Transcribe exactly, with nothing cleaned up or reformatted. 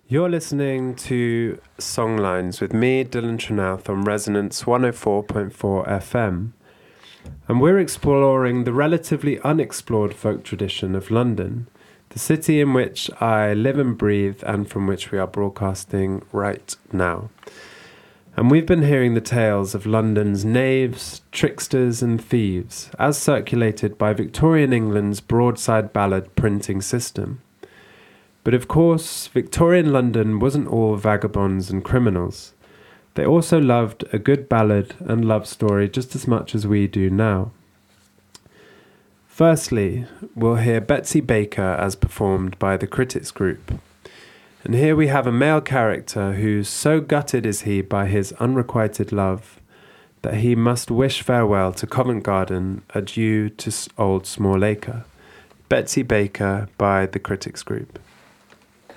You're listening to Songlines with me, Dylan Trenouth, on Resonance one oh four point four F M. And we're exploring the relatively unexplored folk tradition of London, the city in which I live and breathe and from which we are broadcasting right now. And we've been hearing the tales of London's knaves, tricksters and thieves, as circulated by Victorian England's broadside ballad printing system. But of course, Victorian London wasn't all vagabonds and criminals. They also loved a good ballad and love story just as much as we do now. Firstly, we'll hear Betsy Baker as performed by the Critics Group. And here we have a male character who so gutted is he by his unrequited love that he must wish farewell to Covent Garden, adieu to old Small Acre. Betsy Baker by the Critics Group.